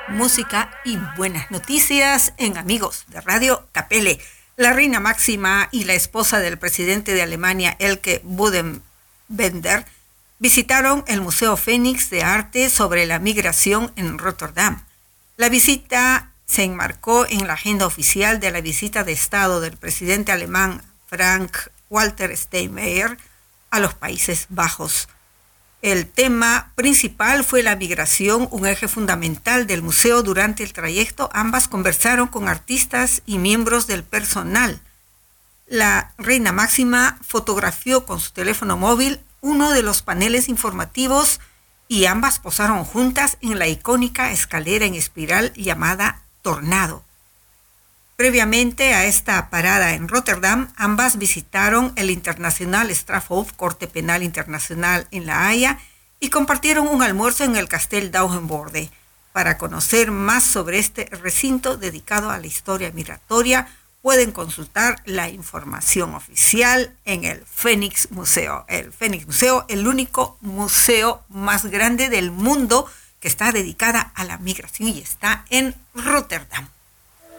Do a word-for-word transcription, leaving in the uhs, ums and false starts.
música y buenas noticias en Amigos de Radio Capelle. La reina máxima y la esposa del presidente de Alemania, Elke Budenbender, visitaron el Museo Fénix de Arte sobre la migración en Rotterdam. La visita se enmarcó en la agenda oficial de la visita de Estado del presidente alemán Frank-Walter Steinmeier a los Países Bajos. El tema principal fue la migración, un eje fundamental del museo. Durante el trayecto, ambas conversaron con artistas y miembros del personal. La reina máxima fotografió con su teléfono móvil uno de los paneles informativos y ambas posaron juntas en la icónica escalera en espiral llamada Tornado. Previamente a esta parada en Rotterdam, ambas visitaron el Internacional Strafhof, Corte Penal Internacional en La Haya, y compartieron un almuerzo en el Castel Daugenbode. Para conocer más sobre este recinto dedicado a la historia migratoria, pueden consultar la información oficial en el Fénix Museo. El Fénix Museo, el único museo más grande del mundo que está dedicada a la migración y está en Rotterdam.